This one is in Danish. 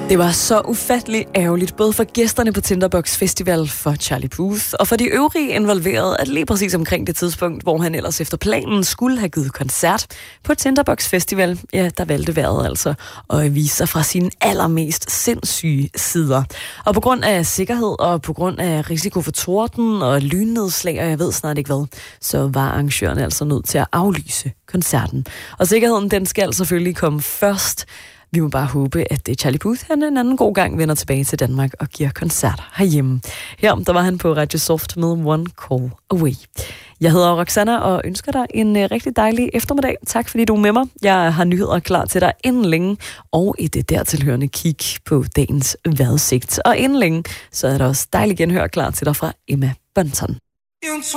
Det var så ufatteligt ærgerligt, både for gæsterne på Tinderbox Festival, for Charlie Puth og for de øvrige involverede, at lige præcis omkring det tidspunkt, hvor han ellers efter planen skulle have givet koncert på Tinderbox Festival, ja, der valgte vejret altså at vise sig fra sine allermest sindssyge sider. Og på grund af sikkerhed og på grund af risiko for torden og lynnedslag, og jeg ved snart ikke hvad, så var arrangørerne altså nødt til at aflyse koncerten. Og sikkerheden, den skal selvfølgelig komme først. Vi må bare håbe, at Charlie Puth han en anden god gang vender tilbage til Danmark og giver koncerter herhjemme. Her der var han på Radio Soft med One Call Away. Jeg hedder Roxanna og ønsker dig en rigtig dejlig eftermiddag. Tak fordi du er med mig. Jeg har nyheder klar til dig inden længe, og et dertilhørende kig på dagens vejrudsigt. Og inden længe, så er der også dejlig genhør klar til dig fra Emma Bunton.